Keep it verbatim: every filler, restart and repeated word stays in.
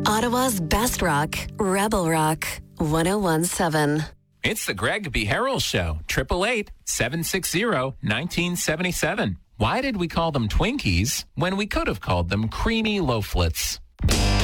Ottawa's best rock, Rebel Rock, one oh one point seven. It's the Greg B. Harrell Show, eight eight eight, seven six zero, one nine seven seven. Why did we call them Twinkies when we could have called them creamy loaflets?